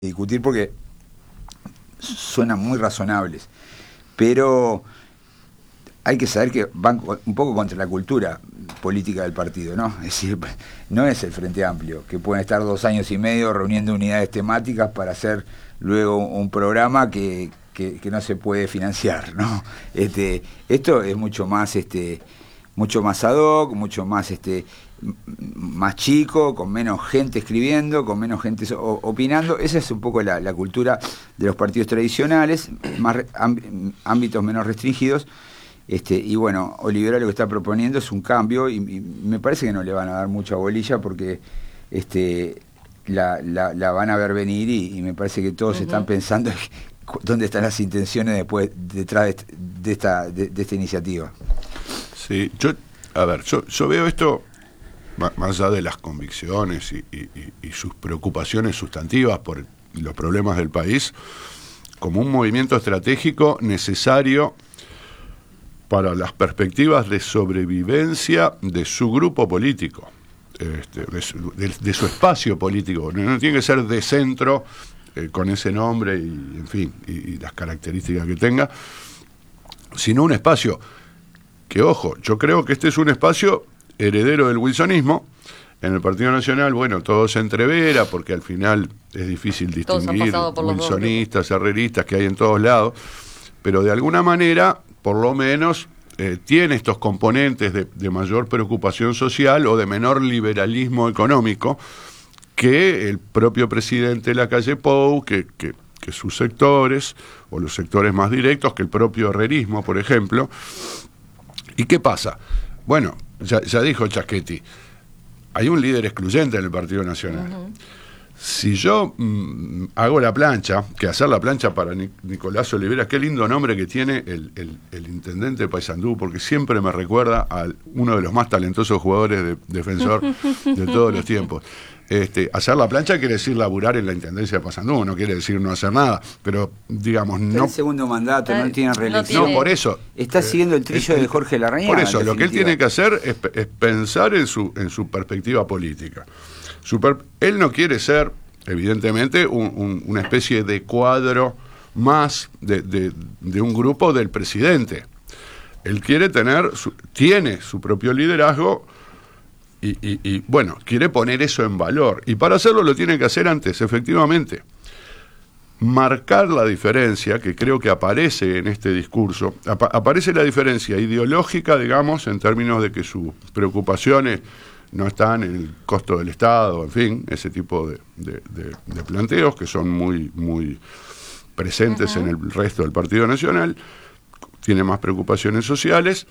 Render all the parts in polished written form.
discutir porque suenan muy razonables, pero hay que saber que van un poco contra la cultura política del partido, ¿no? Es decir, no es el Frente Amplio, que pueden estar 2 años y medio reuniendo unidades temáticas para hacer luego un programa que no se puede financiar, ¿no? Esto es mucho más ad hoc, mucho más más chico, con menos gente escribiendo, con menos gente opinando. Esa es un poco la cultura de los partidos tradicionales, más ámbitos menos restringidos. Y bueno, Olivera lo que está proponiendo es un cambio y me parece que no le van a dar mucha bolilla porque la van a ver venir y me parece que todos están pensando dónde están las intenciones detrás de esta iniciativa. Sí, yo veo esto más allá de las convicciones y sus preocupaciones sustantivas por los problemas del país, como un movimiento estratégico necesario para las perspectivas de sobrevivencia de su grupo político, de su espacio político. No tiene que ser de centro, con ese nombre y en fin, y las características que tenga, sino un espacio que, ojo, yo creo que este es un espacio heredero del wilsonismo. En el Partido Nacional, bueno, todo se entrevera porque al final es difícil distinguir wilsonistas, herreristas que hay en todos lados, pero de alguna manera, por lo menos, tiene estos componentes de mayor preocupación social o de menor liberalismo económico que el propio presidente Lacalle Pou, que sus sectores, o los sectores más directos, que el propio herrerismo, por ejemplo. ¿Y qué pasa? Bueno, ya dijo Chaschetti, hay un líder excluyente en el Partido Nacional. Uh-huh. Si yo hago la plancha, que hacer la plancha para Nicolás Olivera, qué lindo nombre que tiene el intendente de Paysandú, porque siempre me recuerda a uno de los más talentosos jugadores de defensor de todos los tiempos. Hacer la plancha quiere decir laburar en la intendencia de Paysandú, no quiere decir no hacer nada, pero digamos no. El segundo mandato, no tiene reelección. No, por eso. Está siguiendo el trillo de Jorge Larrañaga. Por eso, lo que él tiene que hacer es pensar en su perspectiva política. Él no quiere ser, evidentemente, una especie de cuadro más de un grupo del presidente. Él quiere tiene su propio liderazgo y bueno, quiere poner eso en valor. Y para hacerlo lo tiene que hacer antes, efectivamente. Marcar la diferencia, que creo que aparece en este discurso, aparece la diferencia ideológica, digamos, en términos de que sus preocupaciones no están en el costo del Estado, en fin, ese tipo de planteos que son muy, muy presentes en el resto del Partido Nacional. Tiene más preocupaciones sociales,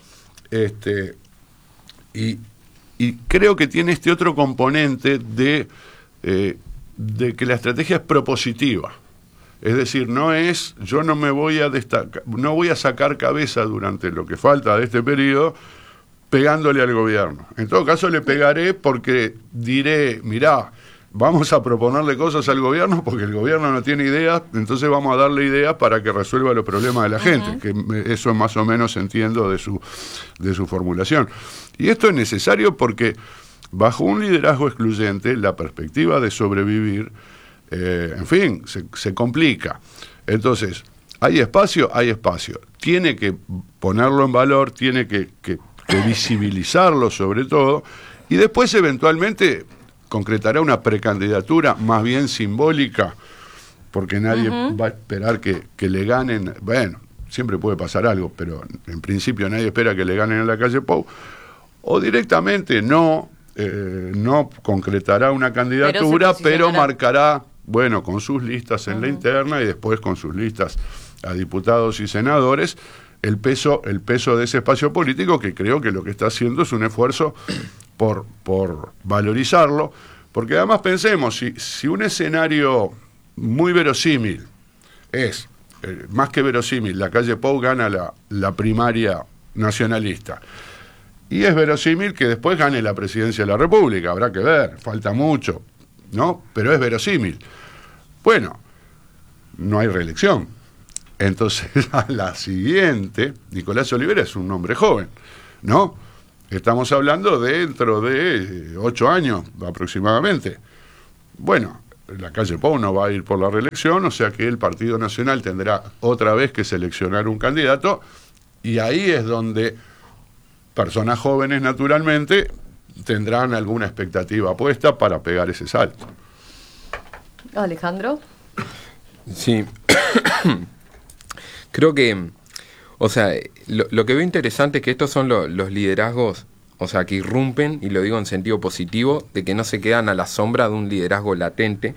y creo que tiene este otro componente de que la estrategia es propositiva. Es decir, yo no me voy no voy a sacar cabeza durante lo que falta de este periodo pegándole al gobierno. En todo caso le pegaré porque diré, mirá, vamos a proponerle cosas al gobierno porque el gobierno no tiene ideas, entonces vamos a darle ideas para que resuelva los problemas de la gente, que eso más o menos entiendo de su formulación. Y esto es necesario porque bajo un liderazgo excluyente la perspectiva de sobrevivir, en fin, se complica. Entonces, ¿hay espacio? Hay espacio. Tiene que ponerlo en valor, tiene que visibilizarlo sobre todo, y después eventualmente concretará una precandidatura más bien simbólica, porque nadie va a esperar que le ganen. Bueno, siempre puede pasar algo, pero en principio nadie espera que le ganen en Lacalle Pou, o directamente no concretará una candidatura, pero marcará, bueno, con sus listas en la interna y después con sus listas a diputados y senadores, el peso de ese espacio político, que creo que lo que está haciendo es un esfuerzo por valorizarlo, porque además pensemos, si un escenario muy verosímil es, más que verosímil, Lacalle Pou gana la primaria nacionalista, y es verosímil que después gane la presidencia de la República, habrá que ver, falta mucho, ¿no? Pero es verosímil. Bueno, no hay reelección. Entonces, a la siguiente, Nicolás Olivera es un hombre joven, ¿no? Estamos hablando dentro de 8 años aproximadamente. Bueno, la calle Pou no va a ir por la reelección, o sea que el Partido Nacional tendrá otra vez que seleccionar un candidato, y ahí es donde personas jóvenes naturalmente tendrán alguna expectativa puesta para pegar ese salto. Alejandro. Sí, creo que, o sea, lo que veo interesante es que estos son los liderazgos, o sea, que irrumpen, y lo digo en sentido positivo, de que no se quedan a la sombra de un liderazgo latente.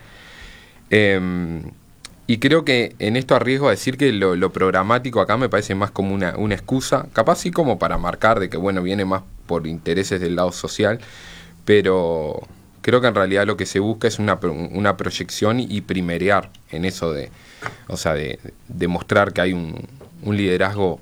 Y creo que en esto arriesgo a decir que lo programático acá me parece más como una excusa, capaz sí como para marcar de que, bueno, viene más por intereses del lado social, pero creo que en realidad lo que se busca es una proyección y primerear en eso de, o sea, de mostrar que hay un liderazgo,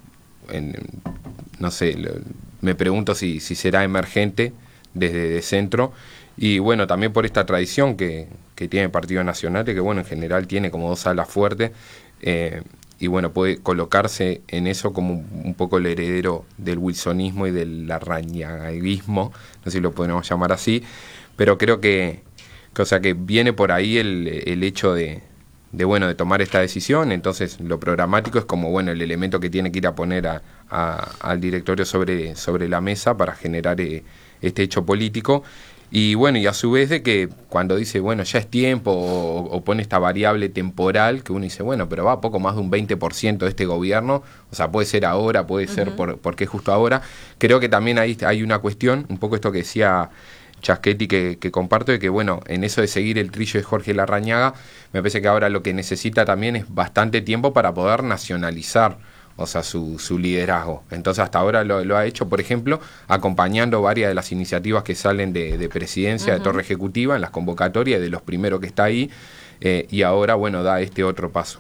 no sé, me pregunto si será emergente desde de centro, y bueno, también por esta tradición que tiene el Partido Nacional, que bueno, en general tiene como dos alas fuertes, y bueno, puede colocarse en eso como un poco el heredero del wilsonismo y del larrañaguismo, no sé si lo podemos llamar así, pero creo que o sea, que viene por ahí el hecho de bueno, de tomar esta decisión. Entonces lo programático es como, bueno, el elemento que tiene que ir a poner al directorio sobre la mesa para generar este hecho político. Y bueno, y a su vez de que cuando dice, bueno, ya es tiempo, o pone esta variable temporal, que uno dice, bueno, pero va a poco más de un 20% de este gobierno, o sea, puede ser ahora, puede ser porque es justo ahora. Creo que también ahí hay una cuestión, un poco esto que decía Chaschetti, que comparto, de que bueno, en eso de seguir el trillo de Jorge Larrañaga, me parece que ahora lo que necesita también es bastante tiempo para poder nacionalizar, o sea, su liderazgo. Entonces hasta ahora lo ha hecho, por ejemplo, acompañando varias de las iniciativas que salen de presidencia, de Torre Ejecutiva, en las convocatorias, de los primeros que está ahí, y ahora, bueno, da este otro paso.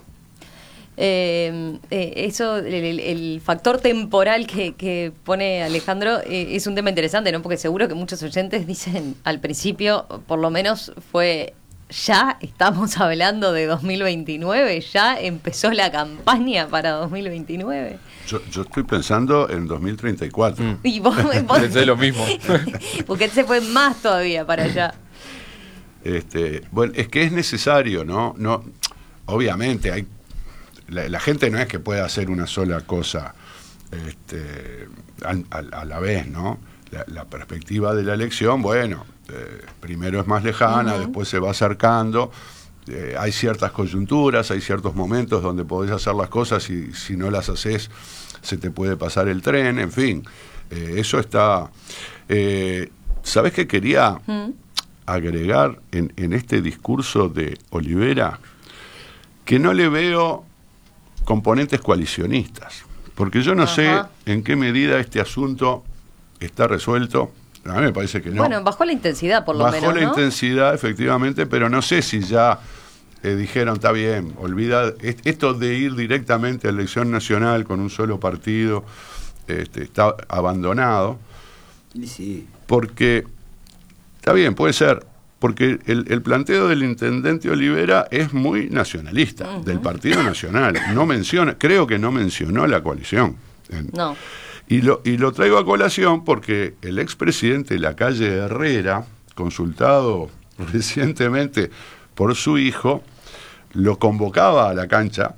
Eso, el factor temporal que pone Alejandro, es un tema interesante, ¿no? Porque seguro que muchos oyentes dicen al principio, por lo menos fue, ya estamos hablando de 2029, ya empezó la campaña para 2029. Yo estoy pensando en 2034. Y vos pensé lo mismo. Porque él se fue más todavía para allá. Bueno, es que es necesario, ¿no? Obviamente hay la gente no es que pueda hacer una sola cosa a la vez, ¿no? La perspectiva de la elección, bueno, primero es más lejana, después se va acercando, hay ciertas coyunturas, hay ciertos momentos donde podés hacer las cosas y si no las haces se te puede pasar el tren, en fin, eso está... ¿Sabés qué quería agregar en este discurso de Olivera? Que no le veo componentes coalicionistas, porque yo no sé en qué medida este asunto está resuelto. A mí me parece que no. Bueno, bajó la intensidad por lo menos, bajó la intensidad, efectivamente, pero no sé si ya dijeron, está bien, olvida esto de ir directamente a elección nacional con un solo partido, está abandonado. Sí. Porque, está bien, puede ser, porque el planteo del intendente Olivera es muy nacionalista, del Partido Nacional. No menciona, creo que no mencionó la coalición. No. Y lo traigo a colación porque el expresidente Lacalle Herrera, consultado recientemente por su hijo, lo convocaba a la cancha,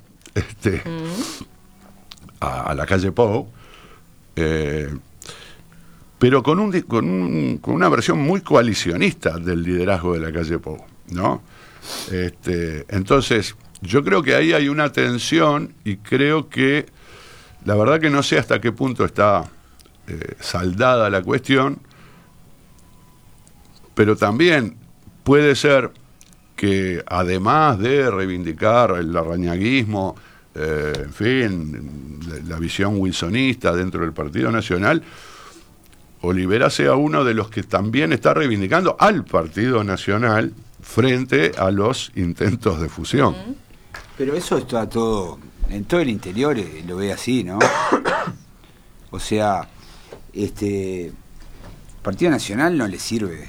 a la calle Pou, pero con una versión muy coalicionista del liderazgo de la calle Pou, ¿no? Entonces, yo creo que ahí hay una tensión y creo que, la verdad que no sé hasta qué punto está saldada la cuestión, pero también puede ser que además de reivindicar el larrañaguismo, en fin, la visión wilsonista dentro del Partido Nacional, Olivera sea uno de los que también está reivindicando al Partido Nacional frente a los intentos de fusión. Pero eso está todo, en todo el interior lo ve así, ¿no? O sea, Partido Nacional no le sirve,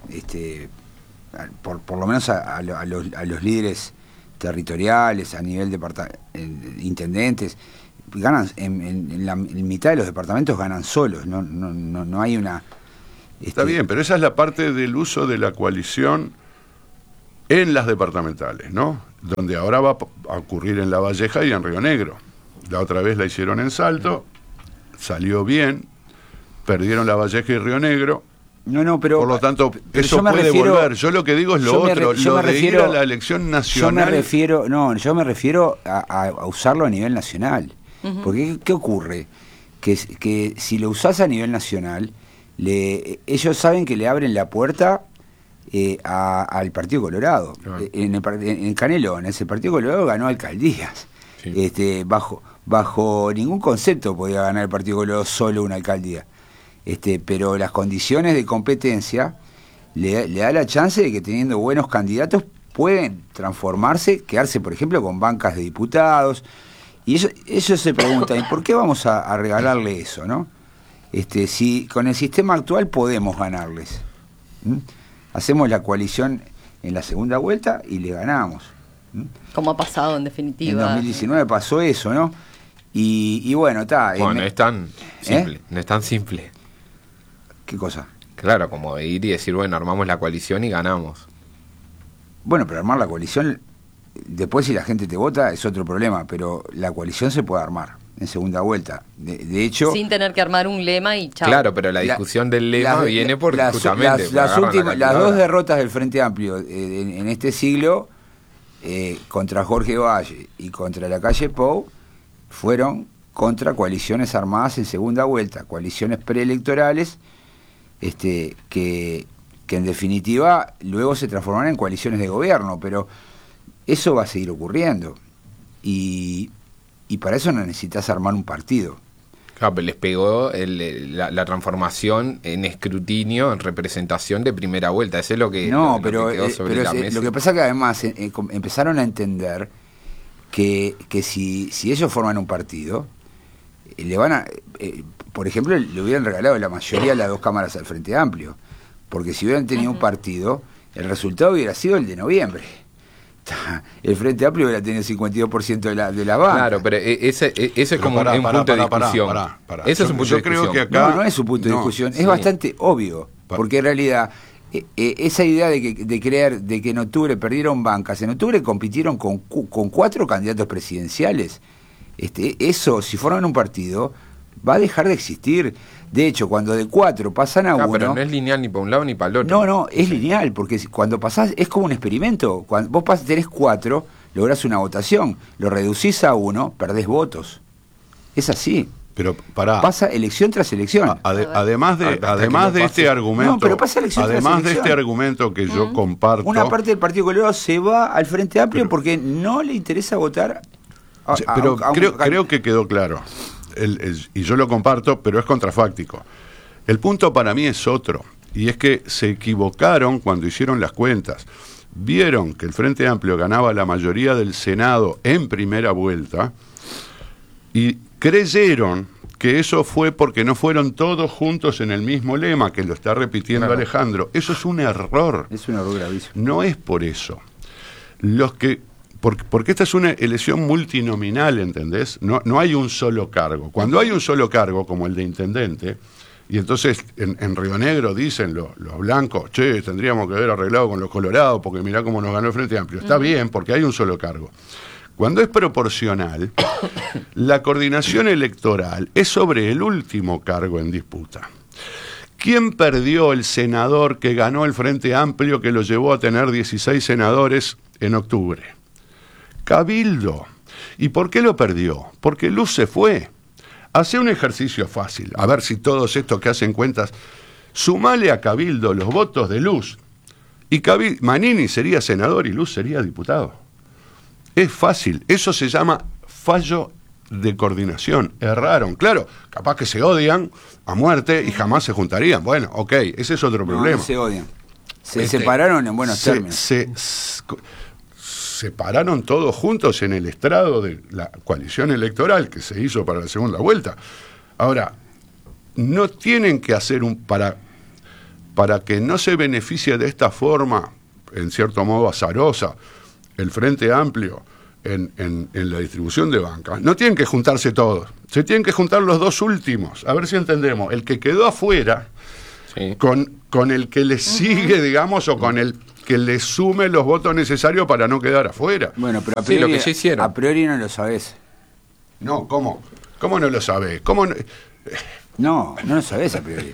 por lo menos a los líderes territoriales, a nivel intendentes, ganan en mitad de los departamentos ganan solos, no hay una... Está bien, pero esa es la parte del uso de la coalición en las departamentales, ¿no? Donde ahora va a ocurrir en La Valleja y en Río Negro. La otra vez la hicieron en Salto, salió bien, perdieron La Valleja y Río Negro. No, pero... Por lo tanto, pero eso puede volver. Yo lo que digo es lo otro, lo de ir a la elección nacional. Yo me refiero a usarlo a nivel nacional. Porque, ¿qué ocurre? Que si lo usás a nivel nacional, ellos saben que le abren la puerta al Partido Colorado. Claro. En Canelones, el Partido Colorado ganó alcaldías. Sí. Bajo ningún concepto podía ganar el Partido Colorado solo una alcaldía. Pero las condiciones de competencia le da la chance de que teniendo buenos candidatos pueden transformarse, quedarse, por ejemplo, con bancas de diputados. Y ellos se preguntan, ¿y por qué vamos a regalarle eso, no? Si con el sistema actual podemos ganarles. Hacemos la coalición en la segunda vuelta y le ganamos. Como ha pasado en definitiva. En 2019 pasó eso, ¿no? Y bueno, está. Bueno, no es tan simple, no es tan simple. ¿Qué cosa? Claro, como ir y decir, bueno, armamos la coalición y ganamos. Bueno, pero armar la coalición, después si la gente te vota es otro problema, pero la coalición se puede armar en segunda vuelta. De hecho... Sin tener que armar un lema y chao. Claro, pero la discusión del lema viene por justamente... Las dos derrotas del Frente Amplio en este siglo, contra Jorge Valle y contra la calle Pou, fueron contra coaliciones armadas en segunda vuelta, coaliciones preelectorales, que en definitiva luego se transformarán en coaliciones de gobierno, pero eso va a seguir ocurriendo y para eso no necesitas armar un partido. Claro, pero les pegó la transformación en escrutinio, en representación de primera vuelta. Eso es lo que, lo que quedó sobre la mesa. Lo que pasa es que además empezaron a entender que si ellos forman un partido, le van a... por ejemplo, le hubieran regalado la mayoría de las dos cámaras al Frente Amplio, porque si hubieran tenido un partido, el resultado hubiera sido el de noviembre. El Frente Amplio hubiera tenido 52% de la banca. Claro, pero ese es como un punto de discusión. Ese es un punto de discusión. Que acá, no es un punto de discusión, es bastante obvio, porque en realidad esa idea de que en octubre perdieron bancas, en octubre compitieron con 4 candidatos presidenciales. Eso, si forman un partido, va a dejar de existir. De hecho, cuando de 4 pasan a 1... pero no es lineal ni para un lado ni para el otro. No, es lineal, porque cuando pasás, es como un experimento. Cuando vos tenés 4, lográs una votación. Lo reducís a 1, perdés votos. Es así. Pero pasa elección tras elección. Además de este argumento, no, pero pasa elección además tras de elección. este argumento que yo comparto, una parte del Partido Colorado se va al Frente Amplio porque no le interesa votar. Pero creo que quedó claro. Y yo lo comparto, pero es contrafáctico. El punto para mí es otro, y es que se equivocaron cuando hicieron las cuentas. Vieron que el Frente Amplio ganaba la mayoría del Senado en primera vuelta y creyeron que eso fue porque no fueron todos juntos en el mismo lema, que lo está repitiendo Alejandro. Eso es un error. Es un error gravísimo. No es por eso. Porque esta es una elección multinominal, ¿entendés? No hay un solo cargo. Cuando hay un solo cargo, como el de intendente, y entonces en Río Negro dicen los blancos, tendríamos que haber arreglado con los colorados, porque mirá cómo nos ganó el Frente Amplio. Está bien, porque hay un solo cargo. Cuando es proporcional, la coordinación electoral es sobre el último cargo en disputa. ¿Quién perdió el senador que ganó el Frente Amplio, que lo llevó a tener 16 senadores en octubre? Cabildo. ¿Y por qué lo perdió? Porque Luz se fue. Hace un ejercicio fácil, a ver si todos estos que hacen cuentas, sumale a Cabildo los votos de Luz, y Manini sería senador y Luz sería diputado. Es fácil, eso se llama fallo de coordinación. Erraron, claro, capaz que se odian a muerte y jamás se juntarían. Bueno, ok, ese es otro problema. No se odian. Se separaron en buenos términos. Separaron todos juntos en el estrado de la coalición electoral que se hizo para la segunda vuelta. Ahora, no tienen que hacer para que no se beneficie de esta forma, en cierto modo azarosa, el Frente Amplio en la distribución de bancas. No tienen que juntarse todos, se tienen que juntar los dos últimos. A ver si entendemos. El que quedó afuera Sí. con el que le sigue, digamos, o con el que le sume los votos necesarios para no quedar afuera. Bueno, pero a Sí, priori, lo que ya hicieron. a priori no lo sabés. No, ¿cómo? ¿Cómo no lo sabés? ¿Cómo no? No lo sabés a priori.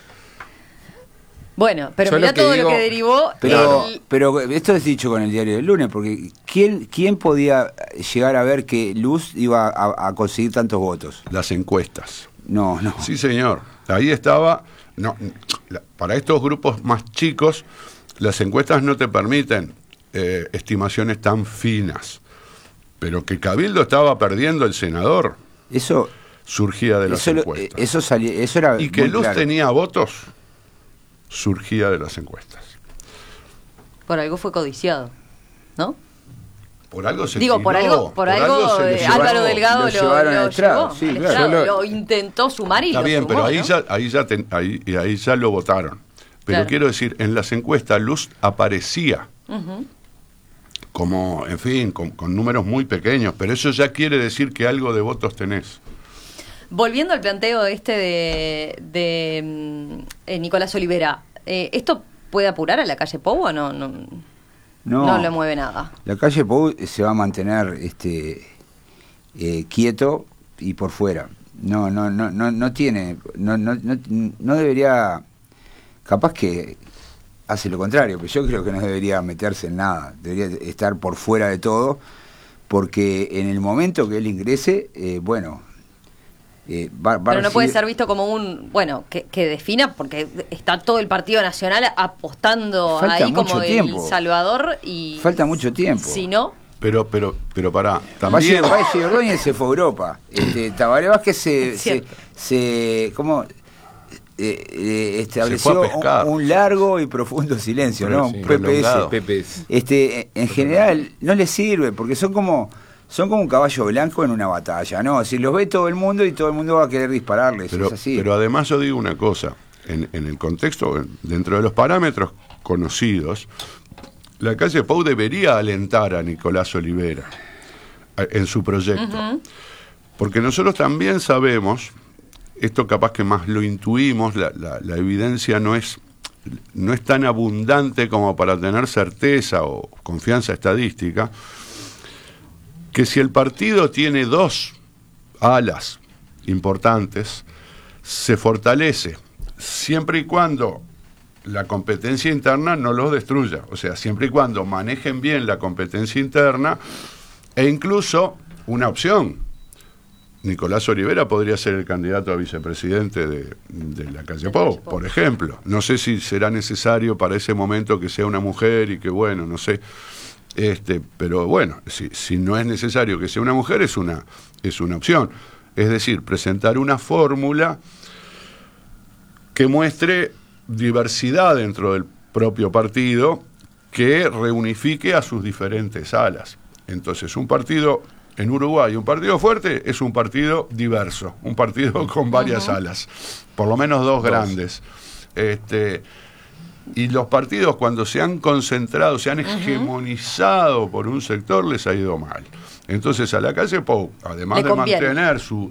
Bueno, pero Yo mirá lo que todo digo- lo que derivó. Pero esto es dicho con el diario del lunes, porque ¿quién podía llegar a ver que Luz iba a conseguir tantos votos? Las encuestas. No. Sí, señor. Ahí estaba. No, para estos grupos más chicos, las encuestas no te permiten estimaciones tan finas. Pero que Cabildo estaba perdiendo el senador Eso surgía de las encuestas. eso era Y que muy Luz claro. tenía votos surgía de las encuestas. Por algo fue codiciado, ¿no? Por algo se Digo, por tiró, algo se le llevó. Álvaro Delgado lo lo llevaron al estrado, llevó sí, al claro. estrado, Yo lo intentó sumar y Está lo bien, sumó, pero ¿no? ahí ya lo votaron. Pero Claro. quiero decir, en las encuestas Luz aparecía como, en fin, con números muy pequeños, pero eso ya quiere decir que algo de votos tenés. Volviendo al planteo de Nicolás Olivera, ¿esto puede apurar a la calle Pou o no? No le mueve nada. La calle Pou se va a mantener quieto y por fuera. No tiene, no debería, capaz que hace lo contrario, pero yo creo que no debería meterse en nada, debería estar por fuera de todo, porque en el momento que él ingrese, va a Pero no puede recibir- ser visto como que defina, porque está todo el Partido Nacional apostando Falta ahí como mucho el tiempo. Y Falta mucho tiempo. si no, Pero pará, también... Valle Ordóñez se fue a Europa. Tabaré Vázquez Cierto. estableció Se fue a pescar. un largo y profundo silencio, Pero ¿no? sí, Un prolongado. PPS. En general no le sirve, porque son como un caballo blanco en una batalla, ¿no? Si los ve todo el mundo y todo el mundo va a querer dispararles, es así. Pero además yo digo una cosa, en el contexto, dentro de los parámetros conocidos, la calle Pou debería alentar a Nicolás Olivera en su proyecto. Porque nosotros también sabemos, esto capaz que más lo intuimos, la evidencia no es tan abundante como para tener certeza o confianza estadística, que si el partido tiene dos alas importantes, se fortalece, siempre y cuando la competencia interna no los destruya. O sea, siempre y cuando manejen bien la competencia interna, e incluso una opción. Nicolás Olivera podría ser el candidato a vicepresidente de la calle Pou, por ejemplo. No sé si será necesario para ese momento que sea una mujer y que, bueno, no sé. Pero bueno, si no es necesario que sea una mujer, es una opción. Es decir, presentar una fórmula que muestre diversidad dentro del propio partido, que reunifique a sus diferentes alas. Entonces, un partido en Uruguay, un partido fuerte, es un partido diverso, un partido con varias alas, por lo menos dos grandes. Y los partidos, cuando se han concentrado, se han hegemonizado por un sector, les ha ido mal. Entonces, a la calle Pou, además de mantener su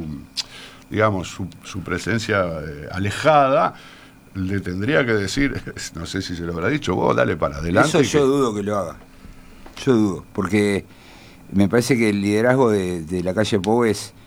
presencia alejada, le tendría que decir, no sé si se lo habrá dicho, vos dale para adelante. Eso yo dudo que lo haga. Yo dudo, porque me parece que el liderazgo de la calle Pou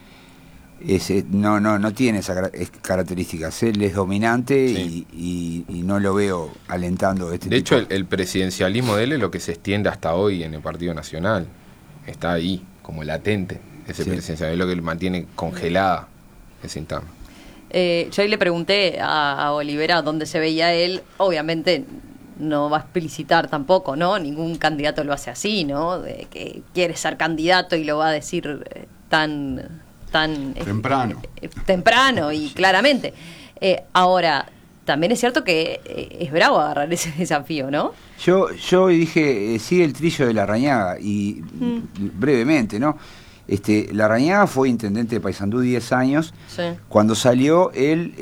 no tiene esas características. Él es dominante, sí. y no lo veo alentando De tipo. hecho, el presidencialismo de él es lo que se extiende hasta hoy en el Partido Nacional. Está ahí, como latente, ese presidencialismo, es lo que lo mantiene congelada esa interna. Yo ahí le pregunté a Olivera dónde se veía él. Obviamente no va a explicitar tampoco, ¿no? Ningún candidato lo hace así, ¿no? De que quiere ser candidato y lo va a decir tan temprano y claramente. Ahora, también es cierto que es bravo agarrar ese desafío, ¿no? Yo dije, sigue el trillo de Larrañaga, y brevemente, ¿no? Larrañaga fue intendente de Paysandú 10 años. Sí. Cuando salió, él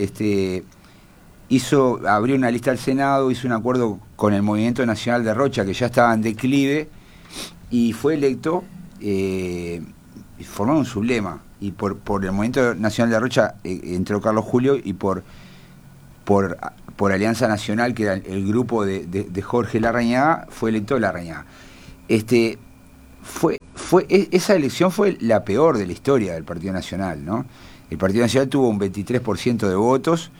abrió una lista al Senado, hizo un acuerdo con el Movimiento Nacional de Rocha, que ya estaba en declive, y fue electo, formaron un sublema, y por el Movimiento Nacional de Rocha entró Carlos Julio, y por por Alianza Nacional, que era el grupo de Jorge Larrañaga, fue electo Larrañaga. Esa elección fue la peor de la historia del Partido Nacional, ¿no? El Partido Nacional tuvo un 23% de votos,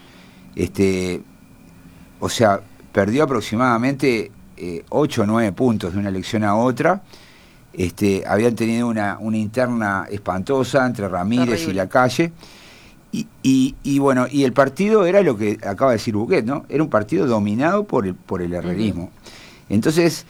o sea, perdió aproximadamente 8 o 9 puntos de una elección a otra. Habían tenido una interna espantosa entre Ramírez y Lacalle. Y bueno, y el partido era lo que acaba de decir Buquet, ¿no? Era un partido dominado por el herrerismo. Entonces,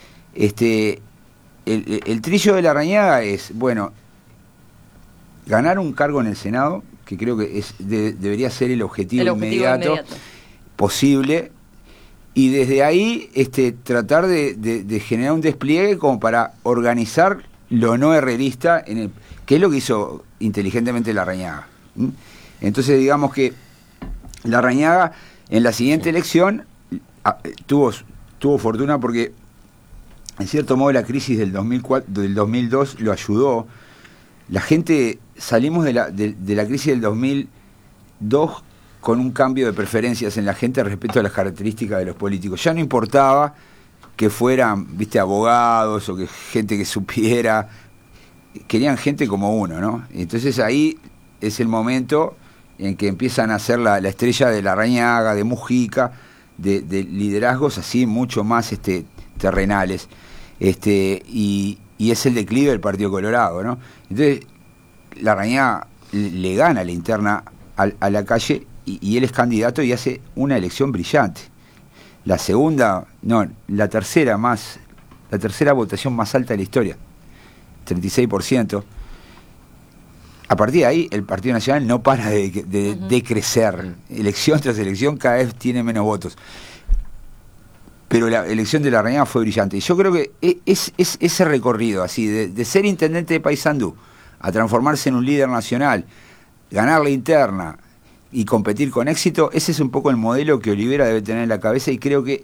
el trillo de Larrañaga es, bueno, ganar un cargo en el Senado, que creo que debería ser el objetivo inmediato posible, y desde ahí tratar de generar un despliegue como para organizar lo no herrerista, que es lo que hizo inteligentemente Larrañaga. Entonces, digamos que Larrañaga en la siguiente elección tuvo fortuna porque, en cierto modo, la crisis del 2002 lo ayudó. La gente, salimos de la crisis del 2002 con un cambio de preferencias en la gente respecto a las características de los políticos. Ya no importaba que fueran, abogados o que gente que supiera, querían gente como uno, ¿no? Entonces ahí es el momento en que empiezan a hacer la estrella de Larrañaga, de Mujica, de liderazgos así mucho más terrenales. Y es el declive del Partido Colorado, ¿no? Entonces Larrañaga le gana la interna a Lacalle y él es candidato y hace una elección brillante. La tercera votación más alta de la historia, 36%. A partir de ahí, el Partido Nacional no para de crecer. Elección tras elección, cada vez tiene menos votos. Pero la elección de Larrañaga fue brillante. Y yo creo que es ese recorrido, así, de ser intendente de Paysandú a transformarse en un líder nacional, ganar la interna y competir con éxito, ese es un poco el modelo que Olivera debe tener en la cabeza, y creo que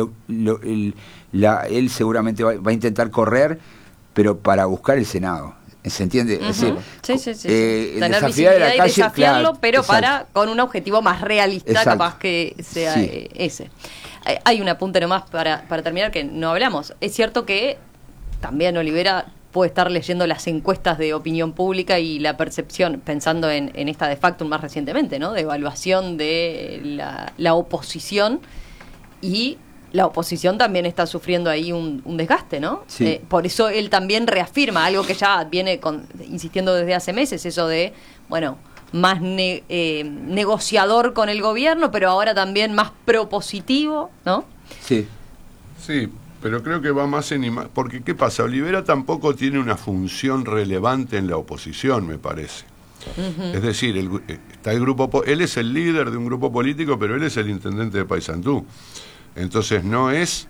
él seguramente va a intentar correr, pero para buscar el Senado. ¿Se entiende? Es decir, sí. Tener visibilidad y desafiarlo, claro, pero con un objetivo más realista, capaz que sea ese. Hay un apunte nomás para terminar que no hablamos. Es cierto que también Olivera puede estar leyendo las encuestas de opinión pública y la percepción, pensando en esta de Factum más recientemente, ¿no? De evaluación de la oposición, y la oposición también está sufriendo ahí un desgaste, ¿no? Sí. Por eso él también reafirma algo que ya viene insistiendo desde hace meses, eso de, bueno, más negociador con el gobierno, pero ahora también más propositivo, ¿no? Sí, pero creo que va más porque ¿qué pasa? Olivera tampoco tiene una función relevante en la oposición, me parece. Es decir, está el grupo, él es el líder de un grupo político, pero él es el intendente de Paysandú. Entonces no es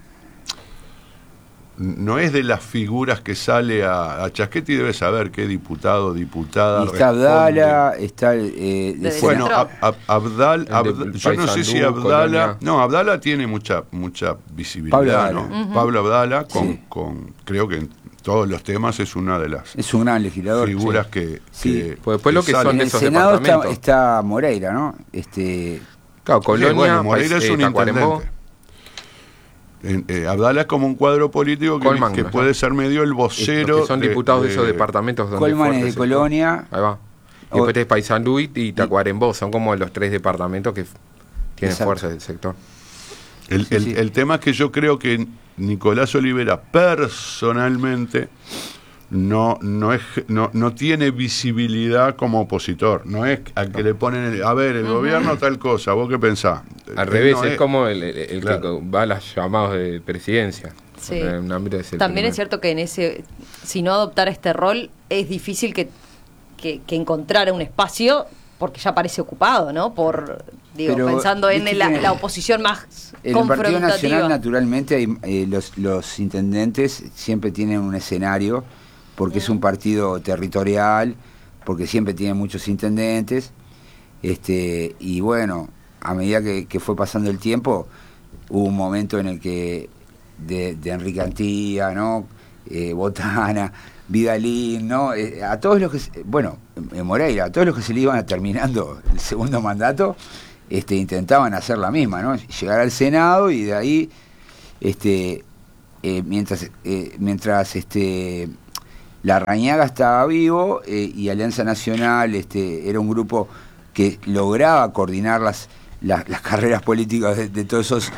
de las figuras que sale a Chasquetti, debe saber qué diputado, diputada. Y está Abdala, está bueno, yo no sé si Abdala, Abdala tiene mucha visibilidad, ¿no? Pablo Abdala, creo que en todos los temas es una de las es un gran legislador, figuras que pues después lo que son en de el esos Senado departamentos está Moreira, ¿no? Claro, Colonia, Moreira es un intendente. Abdala es como un cuadro político que puede ser medio el vocero. Que son diputados de esos departamentos donde Colman es de Colonia. Ahí va. Y después tenés Paysandú y Tacuarembó, son como los 3 departamentos que tienen fuerza del sector. El tema es que yo creo que Nicolás Olivera personalmente no tiene visibilidad como opositor. No es al que le ponen el gobierno tal cosa, ¿vos qué pensás? Al revés, es como el claro, que va a los llamados de presidencia. Sí. También es cierto que si no adoptara este rol, es difícil que encontrara un espacio, porque ya parece ocupado, ¿no? Pensando en la oposición más en confrontativa. En el Partido Nacional, naturalmente, los intendentes siempre tienen un escenario, porque es un partido territorial, porque siempre tiene muchos intendentes, y bueno, a medida que fue pasando el tiempo, hubo un momento en el que de Enrique Antía, ¿no? Botana, Vidalín, ¿no? A todos los que, Moreira, a todos los que se le iban terminando el segundo mandato, intentaban hacer la misma, ¿no? Llegar al Senado y de ahí, mientras Larrañaga estaba vivo y Alianza Nacional era un grupo que lograba coordinar las carreras políticas de todos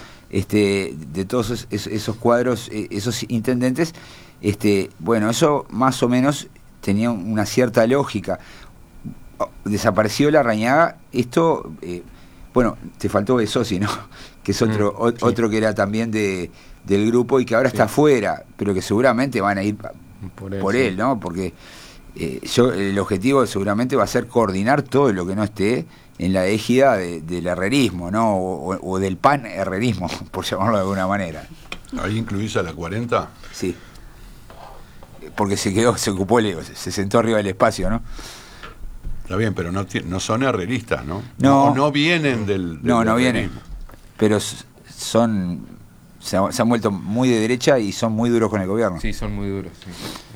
esos cuadros, esos intendentes. Bueno, eso más o menos tenía una cierta lógica. Desapareció Larrañaga, esto, bueno, te faltó Besosi, ¿no? Que es otro que era también del grupo y que ahora está afuera, pero que seguramente van a ir por él, ¿no? Porque el objetivo seguramente va a ser coordinar todo lo que no esté en la égida del herrerismo, ¿no? O del pan-herrerismo, por llamarlo de alguna manera. ¿Ahí incluís a la 40? Sí. Porque se ocupó, se sentó arriba del espacio, ¿no? Está bien, pero no son herreristas, ¿no? No vienen del no vienen. Pero se han vuelto muy de derecha y son muy duros con el gobierno. Sí, son muy duros. Sí.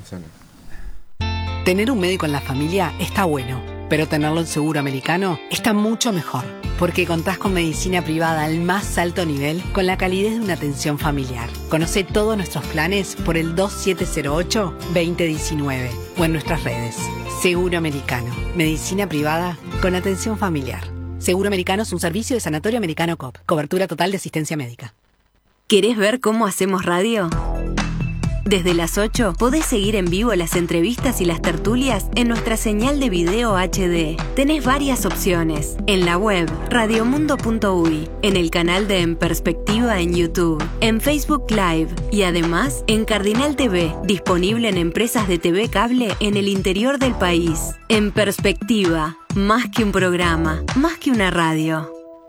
Tener un médico en la familia está bueno, pero tenerlo en Seguro Americano está mucho mejor, porque contás con medicina privada al más alto nivel con la calidez de una atención familiar. Conoce todos nuestros planes por el 2708-2019 o en nuestras redes. Seguro Americano, medicina privada con atención familiar. Seguro Americano es un servicio de Sanatorio Americano COP. Cobertura total de asistencia médica. ¿Querés ver cómo hacemos radio? Desde las 8 podés seguir en vivo las entrevistas y las tertulias en nuestra señal de video HD. Tenés varias opciones. En la web radiomundo.uy, en el canal de En Perspectiva en YouTube, en Facebook Live y además en Cardinal TV, disponible en empresas de TV cable en el interior del país. En Perspectiva, más que un programa, más que una radio.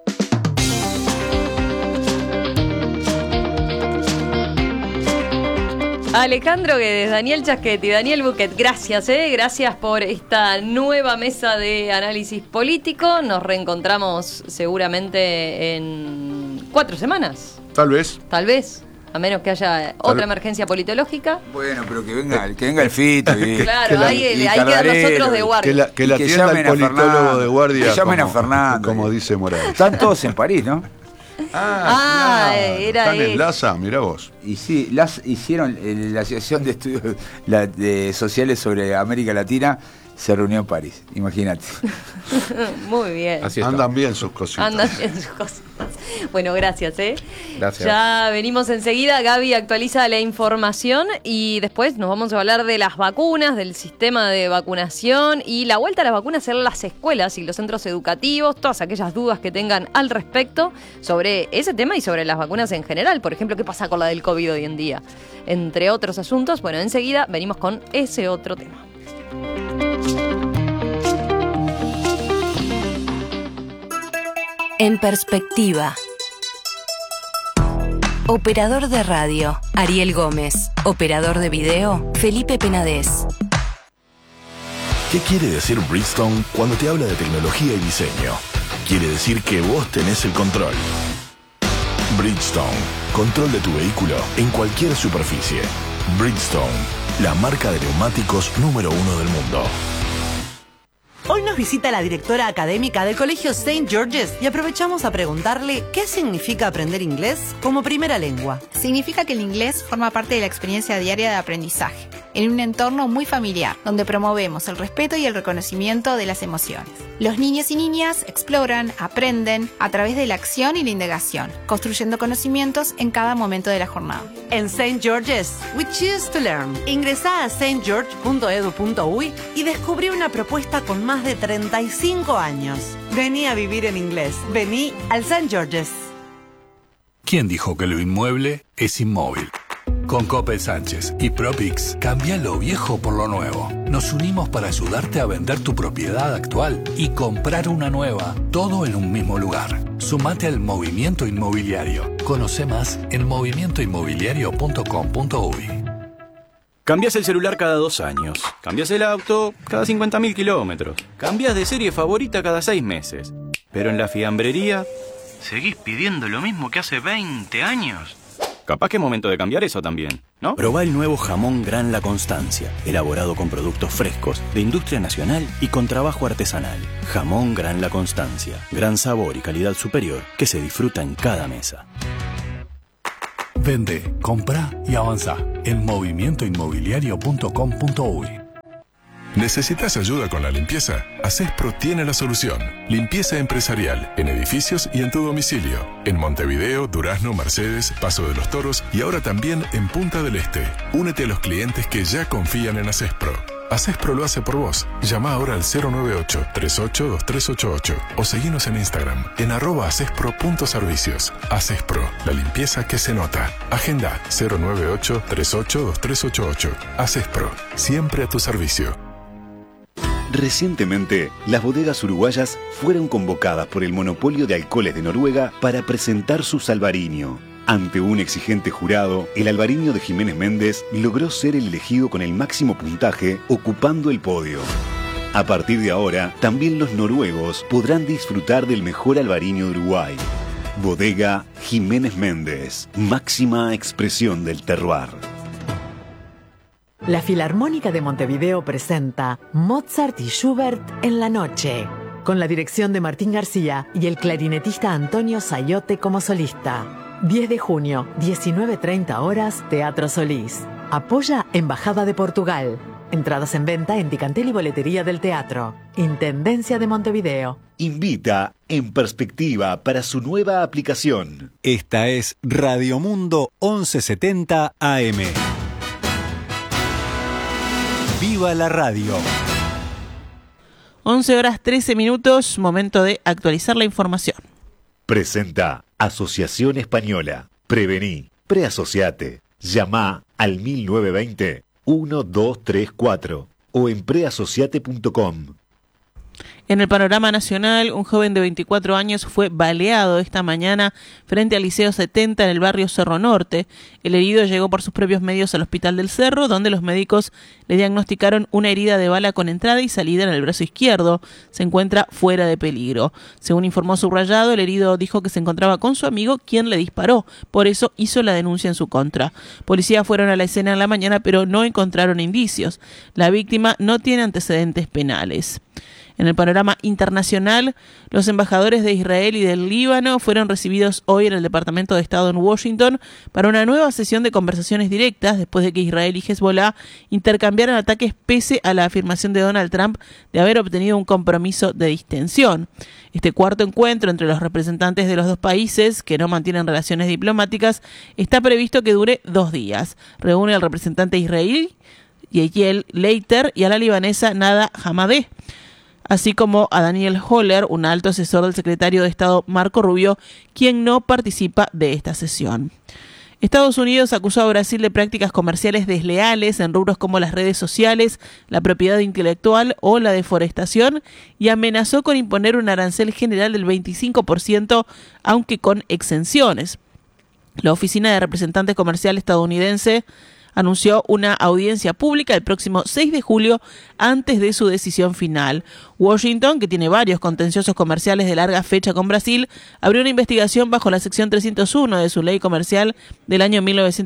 Alejandro Guedes, Daniel Chasquetti, Daniel Buquet, gracias, gracias por esta nueva mesa de análisis político. Nos reencontramos seguramente en 4 semanas. Tal vez, a menos que haya otra emergencia politológica. Bueno, pero que venga el Fito. Claro, hay que dar nosotros de guardia. Que la atienda el politólogo de guardia. Que llamen a Fernando. Como dice Morales. Están todos en París, ¿no? Claro. Era Están en LASA, mirá vos. Y sí, hicieron la Asociación de Estudios Sociales sobre América Latina, se reunió en París, imagínate. Muy bien. Andan bien sus cositas. Bueno, gracias, Gracias. Ya venimos enseguida. Gaby actualiza la información y después nos vamos a hablar de las vacunas, del sistema de vacunación y la vuelta a las vacunas en las escuelas y los centros educativos, todas aquellas dudas que tengan al respecto sobre ese tema y sobre las vacunas en general. Por ejemplo, ¿qué pasa con la del COVID hoy en día? Entre otros asuntos. Bueno, enseguida venimos con ese otro tema. En Perspectiva. Operador de radio, Ariel Gómez. Operador de video, Felipe Penadez. ¿Qué quiere decir Bridgestone cuando te habla de tecnología y diseño? Quiere decir que vos tenés el control. Bridgestone, control de tu vehículo en cualquier superficie. Bridgestone, la marca de neumáticos número 1 del mundo. Hoy nos visita la directora académica del Colegio St. George's y aprovechamos a preguntarle qué significa aprender inglés como primera lengua. Significa que el inglés forma parte de la experiencia diaria de aprendizaje, en un entorno muy familiar, donde promovemos el respeto y el reconocimiento de las emociones. Los niños y niñas exploran, aprenden a través de la acción y la indagación, construyendo conocimientos en cada momento de la jornada. En St. George's, we choose to learn. Ingresá a stgeorge.edu.uy y descubrí una propuesta con más de 35 años. Vení a vivir en inglés. Vení al St. George's. ¿Quién dijo que lo inmueble es inmóvil? Con Coppel Sánchez y Propix, cambia lo viejo por lo nuevo. Nos unimos para ayudarte a vender tu propiedad actual y comprar una nueva, todo en un mismo lugar. Sumate al movimiento inmobiliario. Conoce más en movimientoinmobiliario.com.uy. Cambias el celular cada 2 años. Cambias el auto cada 50.000 kilómetros. Cambias de serie favorita cada 6 meses. Pero en la fiambrería, ¿seguís pidiendo lo mismo que hace 20 años? Capaz que es momento de cambiar eso también. ¿no? Probá el nuevo jamón Gran La Constancia, elaborado con productos frescos, de industria nacional y con trabajo artesanal. Jamón Gran La Constancia, gran sabor y calidad superior que se disfruta en cada mesa. Vende, compra y avanza en movimientoinmobiliario.com.uy. ¿Necesitas ayuda con la limpieza? Asespro tiene la solución. Limpieza empresarial en edificios y en tu domicilio. En Montevideo, Durazno, Mercedes, Paso de los Toros y ahora también en Punta del Este. Únete a los clientes que ya confían en Asespro. Asespro lo hace por vos. Llama ahora al 098-382388 o seguinos en Instagram en @asespro.servicios. Asespro, la limpieza que se nota. Agenda 098-382388. Asespro, siempre a tu servicio. Recientemente, las bodegas uruguayas fueron convocadas por el monopolio de alcoholes de Noruega para presentar su Albariño. Ante un exigente jurado, el Albariño de Jiménez Méndez logró ser el elegido con el máximo puntaje, ocupando el podio. A partir de ahora, también los noruegos podrán disfrutar del mejor Albariño de Uruguay. Bodega Jiménez Méndez, máxima expresión del terroir. La Filarmónica de Montevideo presenta Mozart y Schubert en la noche, con la dirección de Martín García y el clarinetista Antonio Sayote como solista. 10 de junio, 19:30 horas, Teatro Solís. Apoya Embajada de Portugal. Entradas en venta en Ticantel y Boletería del Teatro. Intendencia de Montevideo. Invita En Perspectiva para su nueva aplicación. Esta es Radio Mundo 1170 AM. ¡Viva la radio! 11:13, momento de actualizar la información. Presenta Asociación Española. Prevení, preasociate. Llama al 1920-1234 o en preasociate.com. En el panorama nacional, un joven de 24 años fue baleado esta mañana frente al Liceo 70 en el barrio Cerro Norte. El herido llegó por sus propios medios al Hospital del Cerro, donde los médicos le diagnosticaron una herida de bala con entrada y salida en el brazo izquierdo. Se encuentra fuera de peligro. Según informó Subrayado, el herido dijo que se encontraba con su amigo, quien le disparó. Por eso hizo la denuncia en su contra. Policías fueron a la escena en la mañana, pero no encontraron indicios. La víctima no tiene antecedentes penales. En el panorama internacional, los embajadores de Israel y del Líbano fueron recibidos hoy en el Departamento de Estado en Washington para una nueva sesión de conversaciones directas después de que Israel y Hezbollah intercambiaran ataques pese a la afirmación de Donald Trump de haber obtenido un compromiso de distensión. Este cuarto encuentro entre los representantes de los dos países, que no mantienen relaciones diplomáticas, está previsto que dure 2 días. Reúne al representante israelí, Yael Leiter, y a la libanesa Nada Hamadeh, así como a Daniel Holler, un alto asesor del secretario de Estado Marco Rubio, quien no participa de esta sesión. Estados Unidos acusó a Brasil de prácticas comerciales desleales en rubros como las redes sociales, la propiedad intelectual o la deforestación y amenazó con imponer un arancel general del 25%, aunque con exenciones. La Oficina de Representantes Comercial estadounidense anunció una audiencia pública el próximo 6 de julio antes de su decisión final. Washington, que tiene varios contenciosos comerciales de larga fecha con Brasil, abrió una investigación bajo la sección 301 de su ley comercial del año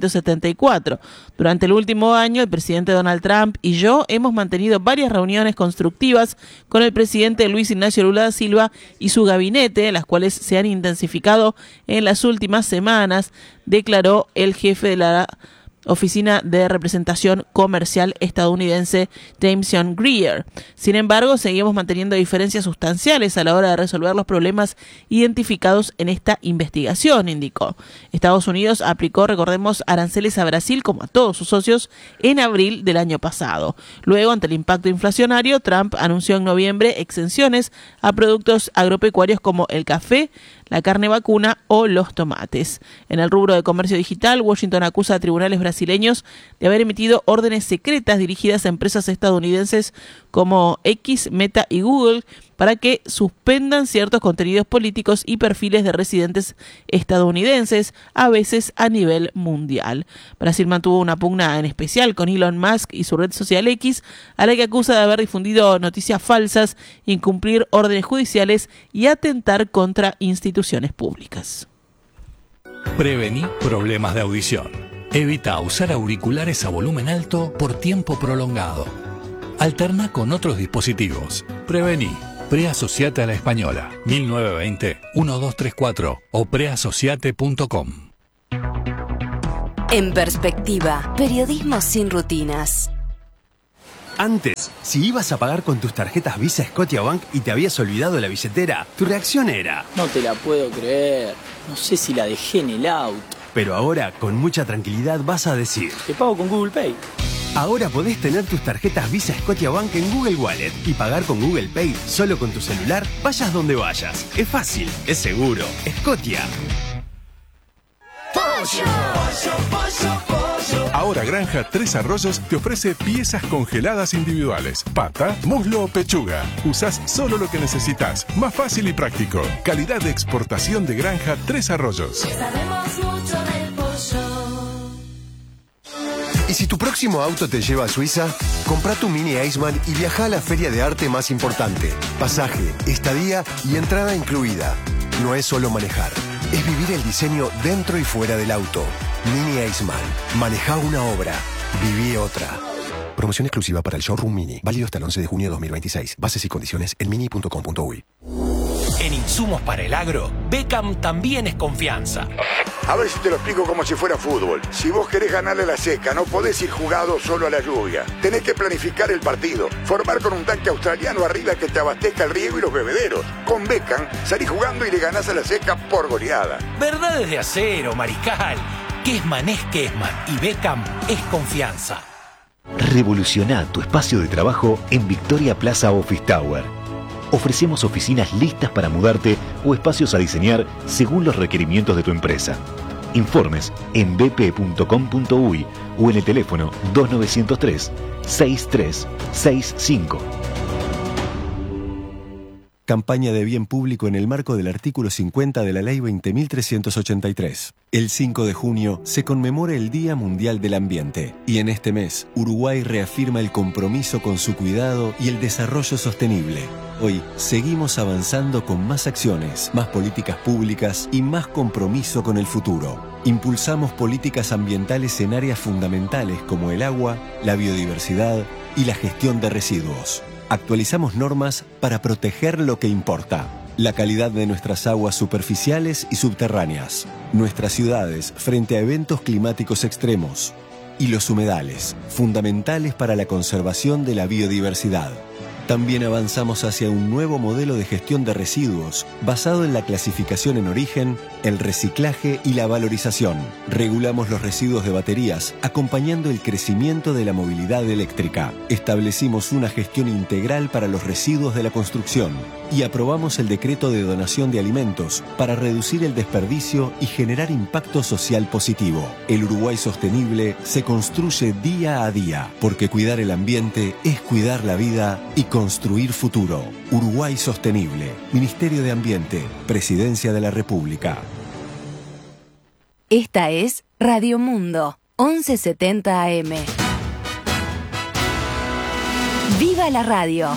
1974. Durante el último año, el presidente Donald Trump y yo hemos mantenido varias reuniones constructivas con el presidente Luis Ignacio Lula da Silva y su gabinete, las cuales se han intensificado en las últimas semanas, declaró el jefe de la Oficina de Representación Comercial estadounidense Jameson Greer. Sin embargo, seguimos manteniendo diferencias sustanciales a la hora de resolver los problemas identificados en esta investigación, indicó. Estados Unidos aplicó, recordemos, aranceles a Brasil, como a todos sus socios, en abril del año pasado. Luego, ante el impacto inflacionario, Trump anunció en noviembre exenciones a productos agropecuarios como el café, la carne vacuna o los tomates. En el rubro de comercio digital, Washington acusa a tribunales brasileños de haber emitido órdenes secretas dirigidas a empresas estadounidenses como X, Meta y Google para que suspendan ciertos contenidos políticos y perfiles de residentes estadounidenses, a veces a nivel mundial. Brasil mantuvo una pugna en especial con Elon Musk y su red social X, a la que acusa de haber difundido noticias falsas, incumplir órdenes judiciales y atentar contra instituciones públicas. Prevení problemas de audición. Evita usar auriculares a volumen alto por tiempo prolongado. Alterna con otros dispositivos. Prevení. Preasociate a la Española. 1920-1234 o preasociate.com. En Perspectiva, periodismo sin rutinas. Antes, si ibas a pagar con tus tarjetas Visa Scotiabank y te habías olvidado la billetera, tu reacción era: no te la puedo creer, no sé si la dejé en el auto. Pero ahora, con mucha tranquilidad, vas a decir: te pago con Google Pay. Ahora podés tener tus tarjetas Visa Scotiabank en Google Wallet y pagar con Google Pay solo con tu celular, vayas donde vayas. Es fácil, es seguro. Scotia. Ahora Granja Tres Arroyos te ofrece piezas congeladas individuales. Pata, muslo o pechuga. Usás solo lo que necesitas. Más fácil y práctico. Calidad de exportación de Granja Tres Arroyos. Sabemos mucho del pollo. ¿Y si tu próximo auto te lleva a Suiza? Compra tu Mini Iceman y viaja a la feria de arte más importante. Pasaje, estadía y entrada incluida. No es solo manejar, es vivir el diseño dentro y fuera del auto. Mini Iceman. Maneja una obra, viví otra. Promoción exclusiva para el Showroom Mini. Válido hasta el 11 de junio de 2026. Bases y condiciones en mini.com.uy. En insumos para el agro, Beckham también es confianza. A ver si te lo explico como si fuera fútbol. Si vos querés ganarle a la seca, no podés ir jugado solo a la lluvia. Tenés que planificar el partido. Formar con un tanque australiano arriba que te abastezca el riego y los bebederos. Con Beckham, salís jugando y le ganás a la seca por goleada. Verdades de acero, Mariscal. Kessman es Kessman y Beckham es confianza. Revoluciona tu espacio de trabajo en Victoria Plaza Office Tower. Ofrecemos oficinas listas para mudarte o espacios a diseñar según los requerimientos de tu empresa. Informes en bp.com.uy o en el teléfono 2903-6365. Campaña de bien público en el marco del artículo 50 de la Ley 20.383. El 5 de junio se conmemora el Día Mundial del Ambiente y en este mes Uruguay reafirma el compromiso con su cuidado y el desarrollo sostenible. Hoy seguimos avanzando con más acciones, más políticas públicas y más compromiso con el futuro. Impulsamos políticas ambientales en áreas fundamentales como el agua, la biodiversidad y la gestión de residuos. Actualizamos normas para proteger lo que importa: la calidad de nuestras aguas superficiales y subterráneas, nuestras ciudades frente a eventos climáticos extremos y los humedales, fundamentales para la conservación de la biodiversidad. También avanzamos hacia un nuevo modelo de gestión de residuos basado en la clasificación en origen, el reciclaje y la valorización. Regulamos los residuos de baterías, acompañando el crecimiento de la movilidad eléctrica. Establecimos una gestión integral para los residuos de la construcción y aprobamos el decreto de donación de alimentos para reducir el desperdicio y generar impacto social positivo. El Uruguay sostenible se construye día a día, porque cuidar el ambiente es cuidar la vida y construir futuro. Uruguay Sostenible. Ministerio de Ambiente. Presidencia de la República. Esta es Radio Mundo, 1170 AM. ¡Viva la radio!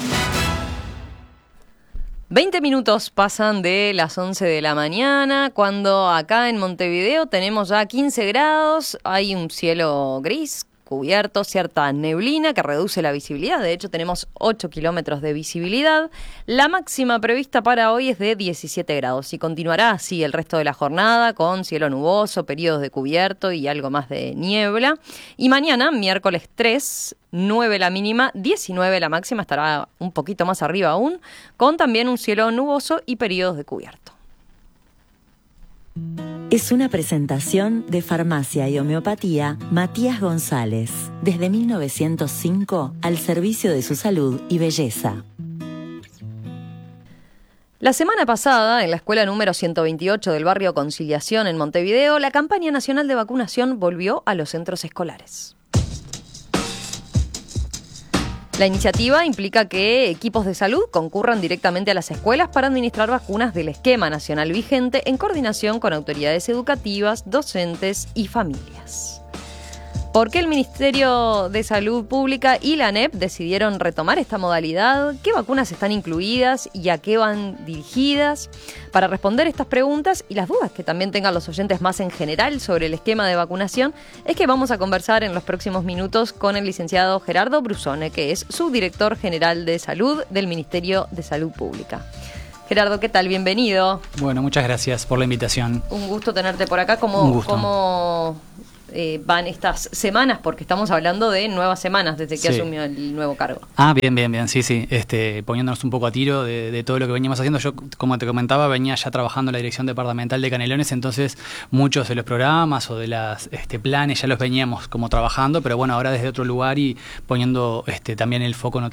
20 minutos pasan de las 11 de la mañana, cuando acá en Montevideo tenemos ya 15 grados, hay un cielo gris, cubierto, cierta neblina que reduce la visibilidad. De hecho, tenemos 8 kilómetros de visibilidad. La máxima prevista para hoy es de 17 grados y continuará así el resto de la jornada con cielo nuboso, periodos de cubierto y algo más de niebla. Y mañana, miércoles 3, 9 la mínima, 19 la máxima, estará un poquito más arriba aún, con también un cielo nuboso y periodos de cubierto. Es una presentación de Farmacia y Homeopatía Matías González. Desde 1905, al servicio de su salud y belleza. La semana pasada, en la escuela número 128 del barrio Conciliación en Montevideo, la campaña nacional de vacunación volvió a los centros escolares. La iniciativa implica que equipos de salud concurran directamente a las escuelas para administrar vacunas del esquema nacional vigente en coordinación con autoridades educativas, docentes y familias. ¿Por qué el Ministerio de Salud Pública y la ANEP decidieron retomar esta modalidad? ¿Qué vacunas están incluidas y a qué van dirigidas? Para responder estas preguntas y las dudas que también tengan los oyentes más en general sobre el esquema de vacunación, es que vamos a conversar en los próximos minutos con el licenciado Gerardo Brusone, que es subdirector general de Salud del Ministerio de Salud Pública. Gerardo, ¿qué tal? Bienvenido. Bueno, muchas gracias por la invitación. Un gusto tenerte por acá. ¿Cómo van estas semanas? Porque estamos hablando de nuevas semanas desde que asumió el nuevo cargo. Bien, sí. Poniéndonos un poco a tiro de todo lo que veníamos haciendo. Yo, como te comentaba, venía ya trabajando en la Dirección Departamental de Canelones, entonces muchos de los programas o de las planes ya los veníamos como trabajando, pero bueno, ahora desde otro lugar y poniendo también el foco en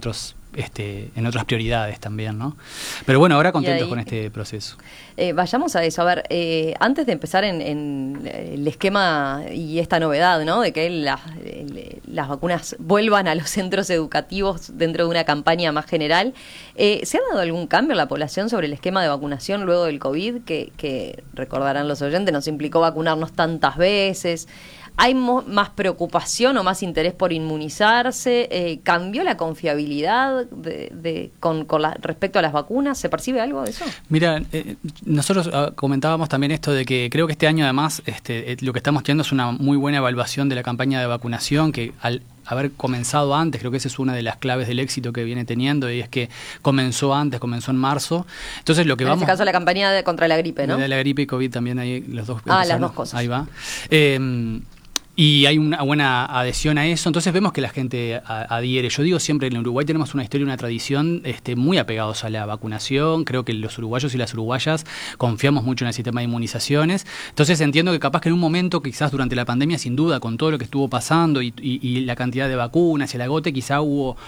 otras prioridades también, ¿no? Pero bueno, ahora contentos con este proceso. Vayamos a eso. A ver, antes de empezar en el esquema y esta novedad, ¿no? De que las vacunas vuelvan a los centros educativos dentro de una campaña más general, ¿se ha dado algún cambio en la población sobre el esquema de vacunación luego del COVID? Que recordarán los oyentes, nos implicó vacunarnos tantas veces. ¿Hay más preocupación o más interés por inmunizarse? ¿Cambió la confiabilidad respecto a las vacunas? ¿Se percibe algo de eso? Mira, nosotros comentábamos también esto de que creo que este año además lo que estamos teniendo es una muy buena evaluación de la campaña de vacunación, que al haber comenzado antes, creo que esa es una de las claves del éxito que viene teniendo, y es que comenzó en marzo. Entonces lo que en este caso la campaña contra la gripe, ¿no? De la gripe y COVID también, ahí los dos. Las dos cosas. Ahí va. Y hay una buena adhesión a eso, entonces vemos que la gente adhiere. Yo digo siempre, en Uruguay tenemos una historia y una tradición muy apegados a la vacunación. Creo que los uruguayos y las uruguayas confiamos mucho en el sistema de inmunizaciones. Entonces entiendo que capaz que en un momento, quizás durante la pandemia, sin duda, con todo lo que estuvo pasando y la cantidad de vacunas y el agote, quizá hubo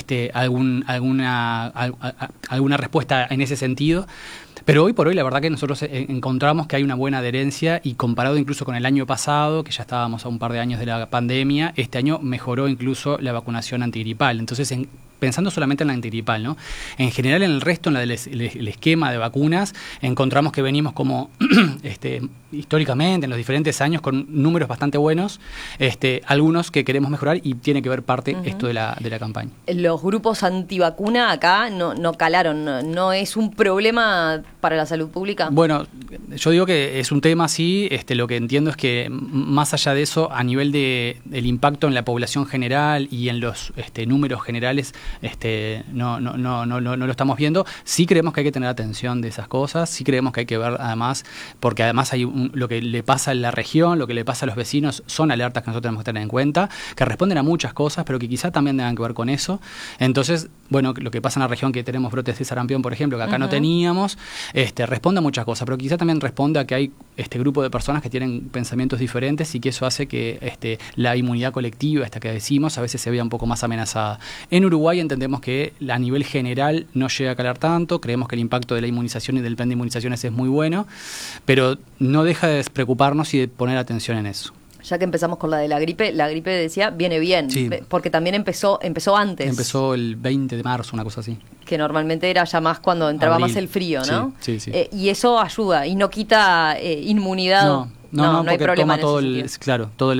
alguna respuesta en ese sentido. Pero hoy por hoy la verdad que nosotros encontramos que hay una buena adherencia, y comparado incluso con el año pasado, que ya estábamos a un par de años de la pandemia, este año mejoró incluso la vacunación antigripal. Entonces, pensando solamente en la antigripal, ¿no? En general, en el resto, en el esquema de vacunas, encontramos que venimos como históricamente, en los diferentes años, con números bastante buenos, algunos que queremos mejorar, y tiene que ver parte esto de la campaña. Los grupos antivacuna acá no calaron, no es un problema para la salud pública. Bueno, yo digo que es un tema, sí. Lo que entiendo es que más allá de eso, a nivel del impacto en la población general y en los números generales, no lo estamos viendo. Sí creemos que hay que tener atención de esas cosas, sí creemos que hay que ver además, porque además hay lo que le pasa en la región, lo que le pasa a los vecinos, son alertas que nosotros tenemos que tener en cuenta, que responden a muchas cosas, pero que quizá también tengan que ver con eso. Entonces, bueno, lo que pasa en la región, que tenemos brotes de sarampión, por ejemplo, que acá no teníamos, responde a muchas cosas, pero quizá también responde a que hay grupo de personas que tienen pensamientos diferentes, y que eso hace que la inmunidad colectiva, que decimos, a veces se vea un poco más amenazada. En Uruguay entendemos que a nivel general no llega a calar tanto, creemos que el impacto de la inmunización y del plan de inmunizaciones es muy bueno, pero no deja de preocuparnos y de poner atención en eso. Ya que empezamos con la gripe decía, viene bien, sí, porque también empezó antes. Empezó el 20 de marzo, una cosa así. Que normalmente era ya más cuando entraba más el frío, ¿no? Sí. Y eso ayuda y no quita inmunidad. No hay problema toma en ese claro, todo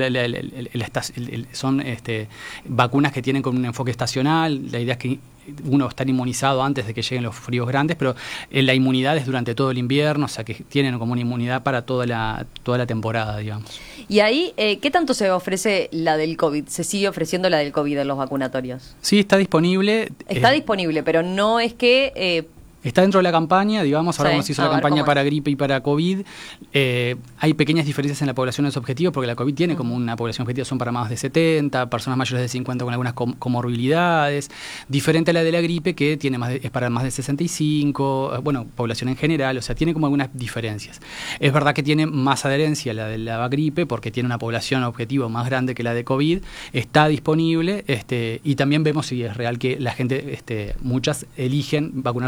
son vacunas que tienen con un enfoque estacional. La idea es que uno está inmunizado antes de que lleguen los fríos grandes, pero la inmunidad es durante todo el invierno, o sea que tienen como una inmunidad para toda la temporada, digamos. Y ahí, ¿qué tanto se ofrece la del COVID? ¿Se sigue ofreciendo la del COVID en los vacunatorios? Sí, está disponible. Está disponible, pero no es que... Está dentro de la campaña, digamos, ahora se hizo la campaña para gripe y para COVID. Hay pequeñas diferencias en la población de los objetivos, porque la COVID tiene como una población objetiva, son para más de 70, personas mayores de 50 con algunas comorbilidades, diferente a la de la gripe, que tiene es para más de 65, población en general, o sea, tiene como algunas diferencias. Es verdad que tiene más adherencia la de la gripe, porque tiene una población objetivo más grande que la de COVID, está disponible, y también vemos si es real que la gente, muchas eligen vacunarse para la gripe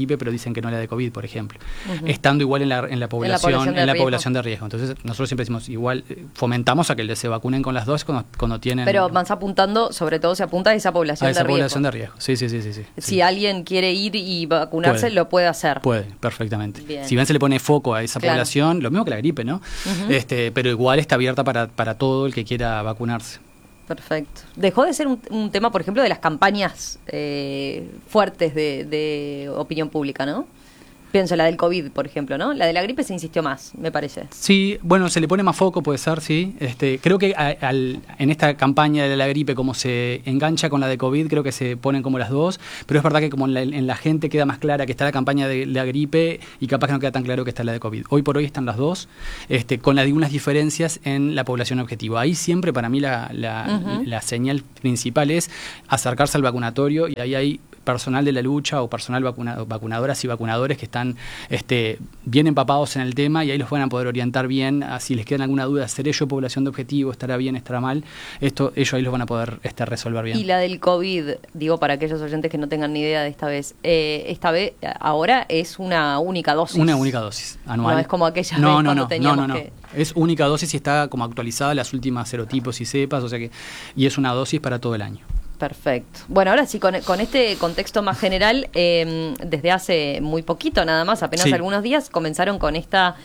gripe, pero dicen que no la de COVID, por ejemplo. Estando igual en la población de riesgo. Entonces, nosotros siempre decimos, igual fomentamos a que se vacunen con las dos cuando tienen... Pero más apuntando, sobre todo se apunta a esa población de riesgo. Población de riesgo, sí. Si alguien quiere ir y vacunarse, lo puede hacer. Puede, perfectamente. Bien. Si bien se le pone foco a esa población, lo mismo que la gripe, ¿no? Pero igual está abierta para todo el que quiera vacunarse. Perfecto. Dejó de ser un tema, por ejemplo, de las campañas fuertes de opinión pública, ¿no? Pienso la del COVID, por ejemplo, ¿no? La de la gripe se insistió más, me parece. Sí, bueno, se le pone más foco, puede ser, sí. Creo que en esta campaña de la gripe, como se engancha con la de COVID, creo que se ponen como las dos, pero es verdad que como en la gente queda más clara que está la campaña de la gripe y capaz que no queda tan claro que está la de COVID. Hoy por hoy están las dos, con algunas diferencias en la población objetivo. Ahí siempre para mí la señal principal es acercarse al vacunatorio, y ahí hay personal de la lucha o personal vacunadoras y vacunadores que están bien empapados en el tema, y ahí los van a poder orientar bien. Si les quedan alguna duda, ¿seré yo población de objetivo? ¿Estará bien? ¿Estará mal? Ellos ahí los van a poder resolver bien. Y la del COVID, digo para aquellos oyentes que no tengan ni idea de esta vez ahora es una única dosis. Una única dosis anual. No es como aquella vez cuando teníamos que... Es única dosis y está como actualizada las últimas serotipos y cepas, y es una dosis para todo el año. Perfecto. Bueno, ahora sí, con este contexto más general, desde hace muy poquito nada más, apenas algunos días, comenzaron con esta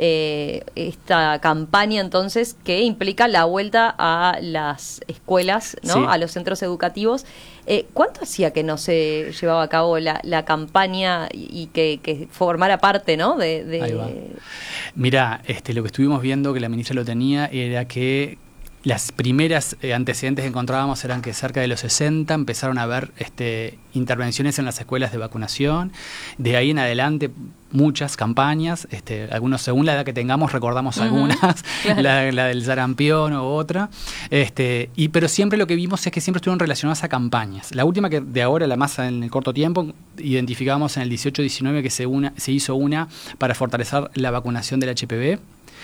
campaña entonces que implica la vuelta a las escuelas, ¿no? A los centros educativos. ¿Cuánto hacía que no se llevaba a cabo la campaña y que formara parte, ¿no? Ahí va. Mirá, lo que estuvimos viendo, que la ministra lo tenía, era que las primeras antecedentes que encontrábamos eran que cerca de los 60 empezaron a haber intervenciones en las escuelas de vacunación. De ahí en adelante muchas campañas, algunos según la edad que tengamos recordamos algunas, claro. la del sarampión u otra, pero siempre lo que vimos es que siempre estuvieron relacionadas a campañas. La última que de ahora, la más en el corto tiempo, identificamos en el 18-19 que se hizo una para fortalecer la vacunación del HPV,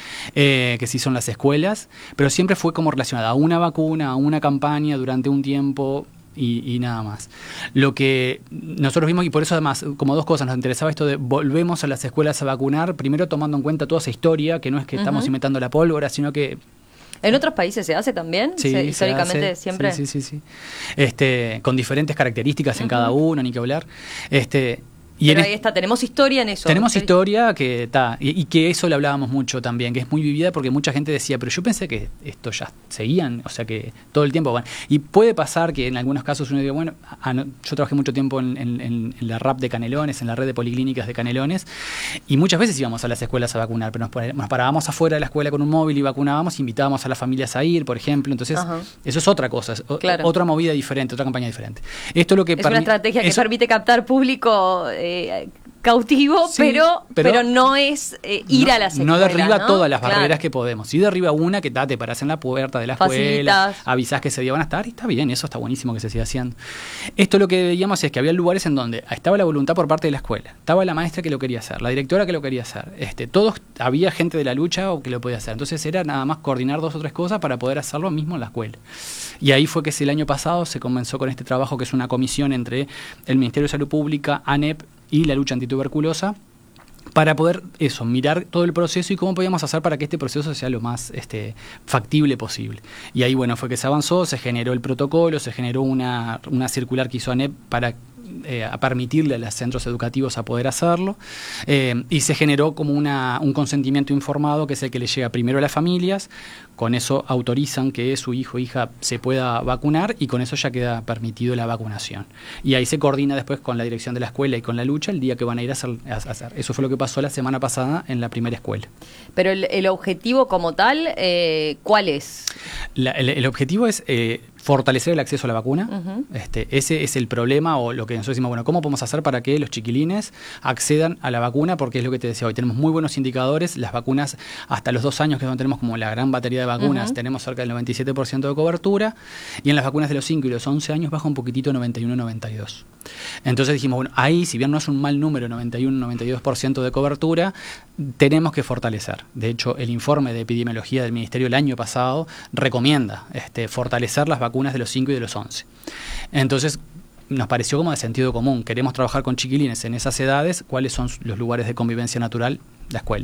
que se hizo en las escuelas, pero siempre fue como relacionada a una vacuna, a una campaña durante un tiempo y nada más. Lo que nosotros vimos, y por eso además, como dos cosas, nos interesaba esto de volvemos a las escuelas a vacunar, primero tomando en cuenta toda esa historia, que no es que estamos inventando la pólvora, sino que... ¿En otros países se hace también? Sí, históricamente se siempre. Sí. Con diferentes características en cada uno, ni que hablar. Pero ahí está, tenemos historia en eso. Tenemos historia que está, y que eso le hablábamos mucho también, que es muy vivida, porque mucha gente decía, pero yo pensé que esto ya seguían, o sea que todo el tiempo van. Y puede pasar que en algunos casos uno diga, bueno, yo trabajé mucho tiempo en la RAP de Canelones, en la red de policlínicas de Canelones, y muchas veces íbamos a las escuelas a vacunar, pero nos parábamos afuera de la escuela con un móvil y vacunábamos, invitábamos a las familias a ir, por ejemplo. Entonces, eso es otra cosa, otra movida diferente, otra campaña diferente. Esto es lo que una estrategia que permite captar público cautivo, sí, pero no es ir a las escuelas. No derriba todas las barreras que podemos. Si derriba una, que te parás en la puerta de la escuela, avisás que ese día van a estar, y está bien, eso está buenísimo que se siga haciendo. Esto lo que veíamos es que había lugares en donde estaba la voluntad por parte de la escuela, estaba la maestra que lo quería hacer, la directora que lo quería hacer, había gente de la lucha o que lo podía hacer. Entonces era nada más coordinar 2 o 3 cosas para poder hacerlo mismo en la escuela. Y ahí fue que el año pasado se comenzó con este trabajo, que es una comisión entre el Ministerio de Salud Pública, ANEP y la lucha antituberculosa, para poder mirar todo el proceso y cómo podíamos hacer para que este proceso sea lo más factible posible. Y ahí fue que se avanzó, se generó el protocolo, se generó una circular que hizo ANEP para a permitirle a los centros educativos a poder hacerlo, y se generó como un consentimiento informado, que es el que le llega primero a las familias. Con eso autorizan que su hijo o hija se pueda vacunar, y con eso ya queda permitido la vacunación. Y ahí se coordina después con la dirección de la escuela y con la lucha el día que van a ir a hacer. Eso fue lo que pasó la semana pasada en la primera escuela. Pero el objetivo como tal, ¿cuál es? El objetivo es fortalecer el acceso a la vacuna. Ese es el problema, o lo que nosotros decimos, ¿cómo podemos hacer para que los chiquilines accedan a la vacuna? Porque es lo que te decía hoy, tenemos muy buenos indicadores. Las vacunas hasta los 2 años, que es donde tenemos como la gran batería de vacunas, tenemos cerca del 97% de cobertura, y en las vacunas de los 5 y los 11 años baja un poquitito, 91-92. Entonces dijimos, ahí, si bien no es un mal número, 91-92% de cobertura, tenemos que fortalecer. De hecho, el informe de epidemiología del Ministerio el año pasado recomienda fortalecer las vacunas de los 5 y de los 11. Entonces, nos pareció como de sentido común. Queremos trabajar con chiquilines en esas edades, ¿cuáles son los lugares de convivencia natural? La escuela.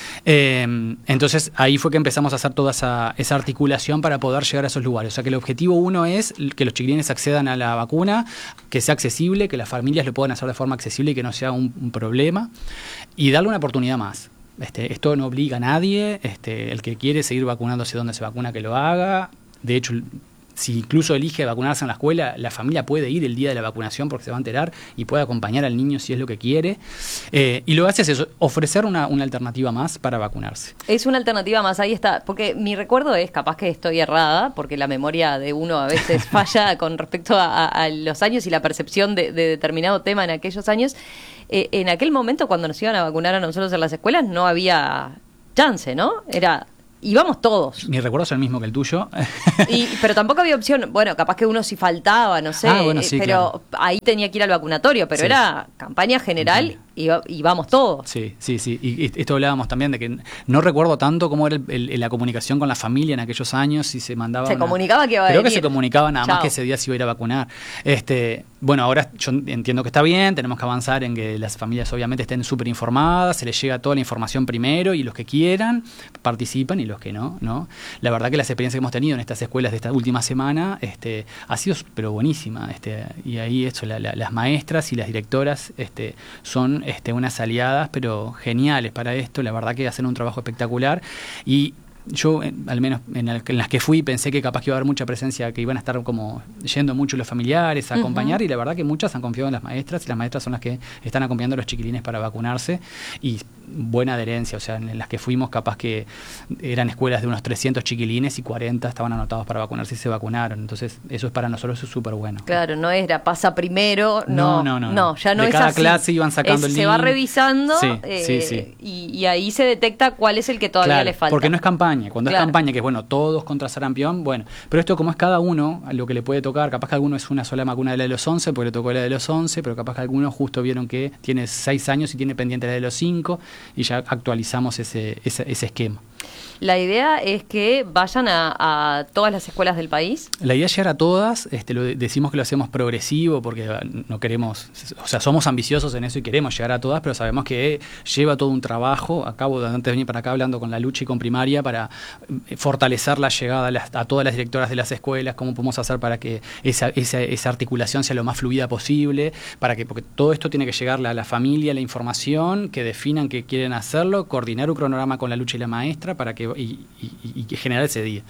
Entonces ahí fue que empezamos a hacer toda esa articulación para poder llegar a esos lugares. O sea que el objetivo 1 es que los chiquilines accedan a la vacuna, que sea accesible, que las familias lo puedan hacer de forma accesible y que no sea un problema, y darle una oportunidad más. Esto no obliga a nadie, el que quiere seguir vacunándose donde se vacuna que lo haga. De hecho, si incluso elige vacunarse en la escuela, la familia puede ir el día de la vacunación porque se va a enterar y puede acompañar al niño si es lo que quiere. Y lo que hace es eso, ofrecer una alternativa más para vacunarse. Es una alternativa más, ahí está. Porque mi recuerdo es, capaz que estoy errada, porque la memoria de uno a veces falla con respecto a los años y la percepción de determinado tema en aquellos años. En aquel momento, cuando nos iban a vacunar a nosotros en las escuelas, no había chance, ¿no? Íbamos todos. Mi recuerdo es el mismo que el tuyo. Pero tampoco había opción. Bueno, capaz que uno sí faltaba, no sé. Bueno, sí, pero claro, ahí tenía que ir al vacunatorio. Pero sí, era campaña general y vamos todos. Sí. Y esto hablábamos también de que no recuerdo tanto cómo era la comunicación con la familia en aquellos años. Si se mandaba. Se comunicaba que iba a venir. Creo que se comunicaba nada más que ese día se iba a ir a vacunar. Bueno, ahora yo entiendo que está bien. Tenemos que avanzar en que las familias obviamente estén súper informadas. Se les llega toda la información primero y los que quieran participan y los que no. La verdad que las experiencias que hemos tenido en estas escuelas de esta última semana ha sido pero buenísima. Y ahí las maestras y las directoras son unas aliadas pero geniales para esto. La verdad que hacen un trabajo espectacular y yo, al menos en las que fui, pensé que capaz que iba a haber mucha presencia, que iban a estar como yendo mucho los familiares a acompañar, y la verdad que muchas han confiado en las maestras, y las maestras son las que están acompañando a los chiquilines para vacunarse, y buena adherencia. O sea, en las que fuimos capaz que eran escuelas de unos 300 chiquilines y 40 estaban anotados para vacunarse y se vacunaron. Entonces eso es para nosotros súper bueno. Claro, no era pasa primero, no, ya no de es cada así. clase iban sacando el link. Se va revisando sí. Y ahí se detecta cuál es el que todavía le falta. Porque no es campaña. Cuando es campaña, que es todos contra sarampión, pero esto como es cada uno, a lo que le puede tocar, capaz que alguno es una sola vacuna de la de los 11, porque le tocó la de los 11, pero capaz que algunos justo vieron que tiene 6 años y tiene pendiente la de los 5, y ya actualizamos ese esquema. La idea es que vayan a todas las escuelas del país. La idea es llegar a todas. Decimos que lo hacemos progresivo porque no queremos, o sea, somos ambiciosos en eso y queremos llegar a todas, pero sabemos que lleva todo un trabajo. Acabo de antes de venir para acá hablando con la Lucha y con Primaria para fortalecer la llegada a todas las directoras de las escuelas, cómo podemos hacer para que esa articulación sea lo más fluida posible, porque todo esto tiene que llegarle a la familia, la información, que definan que quieren hacerlo, coordinar un cronograma con la Lucha y la maestra para que y generar ese día.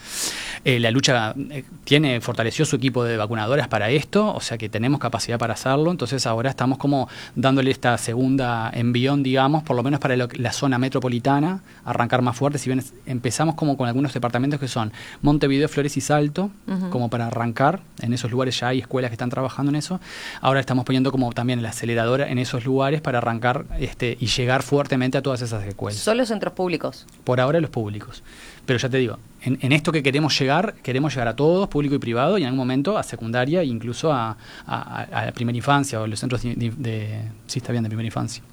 La Lucha fortaleció su equipo de vacunadoras para esto, o sea que tenemos capacidad para hacerlo. Entonces ahora estamos como dándole esta segunda envión, digamos, por lo menos para la zona metropolitana, arrancar más fuerte. Si bien empezamos como con algunos departamentos que son Montevideo, Flores y Salto, como para arrancar. En esos lugares ya hay escuelas que están trabajando en eso. Ahora estamos poniendo como también la aceleradora en esos lugares para arrancar y llegar fuertemente a todas esas escuelas. ¿Solo centros públicos? Por ahora los públicos. Pero ya te digo, en esto que queremos llegar a todos, público y privado, y en algún momento a secundaria e incluso a la primera infancia o los centros de primera infancia.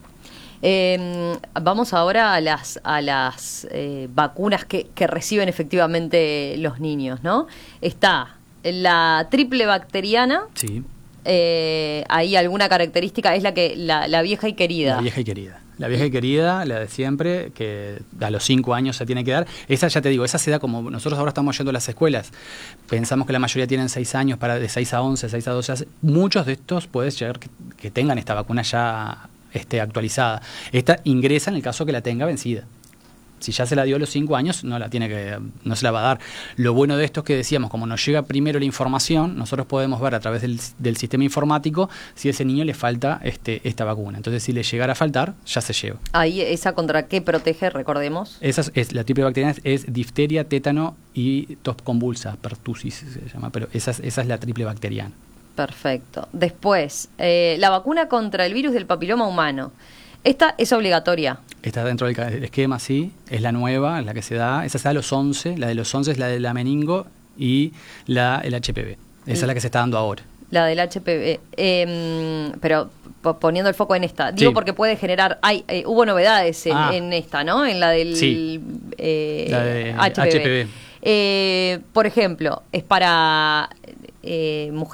Vamos ahora a las vacunas que reciben efectivamente los niños, ¿no? Está la triple bacteriana. Sí. ¿Hay alguna característica? Es la vieja y querida. La vieja y querida. La vieja y querida, la de siempre, que a los 5 años se tiene que dar. Esa, ya te digo, esa se da como nosotros ahora estamos yendo a las escuelas. Pensamos que la mayoría tienen 6 años, de 6 a 11, 6 a 12. Muchos de estos puede llegar que tengan esta vacuna ya actualizada. Esta ingresa en el caso que la tenga vencida. Si ya se la dio a los 5 años, no se la va a dar. Lo bueno de esto es que decíamos, como nos llega primero la información, nosotros podemos ver a través del sistema informático si a ese niño le falta esta vacuna. Entonces, si le llegara a faltar, ya se lleva. Ahí, ¿esa contra qué protege? Recordemos. La triple bacteriana es difteria, tétano y tos convulsa, pertussis se llama, pero esa es la triple bacteriana. Perfecto. Después, la vacuna contra el virus del papiloma humano. ¿Esta es obligatoria? Está dentro del esquema, sí. Es la nueva, la que se da. Esa se da a los 11. La de los 11 es la de la meningo y el HPV. Esa es la que se está dando ahora. La del HPV. Pero poniendo el foco en esta. Digo porque puede generar... hubo novedades en esta, ¿no? En la del la de HPV. Por ejemplo, es para mujeres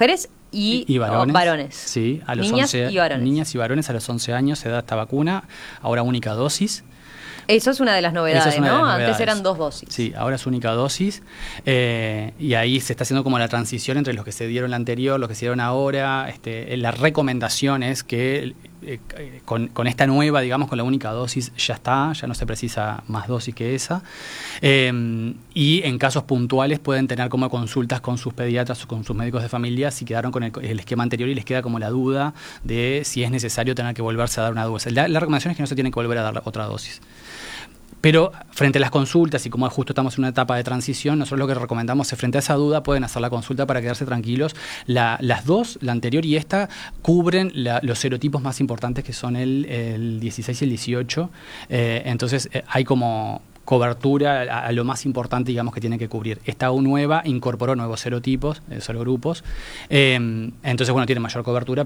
y varones. Varones. Sí, a los Niñas 11, y varones. Niñas y varones a los 11 años se da esta vacuna, ahora única dosis. Eso es una de las novedades, una de ¿no? las Antes novedades. eran 2 dosis. Sí, ahora es única dosis. Y ahí se está haciendo como la transición entre los que se dieron la anterior, los que se dieron ahora. La recomendación es que con esta nueva, digamos, con la única dosis ya no se precisa más dosis que esa. Y en casos puntuales pueden tener como consultas con sus pediatras o con sus médicos de familia si quedaron con el esquema anterior y les queda como la duda de si es necesario tener que volverse a dar una dosis. La recomendación es que no se tiene que volver a dar otra dosis. Pero frente a las consultas, y como justo estamos en una etapa de transición, nosotros lo que recomendamos es, frente a esa duda, pueden hacer la consulta para quedarse tranquilos. Las dos, la anterior y esta, cubren los serotipos más importantes, que son el 16 y el 18. Entonces hay como cobertura a lo más importante, digamos, que tiene que cubrir. Esta nueva incorporó nuevos serotipos, serogrupos, entonces, bueno, tiene mayor cobertura,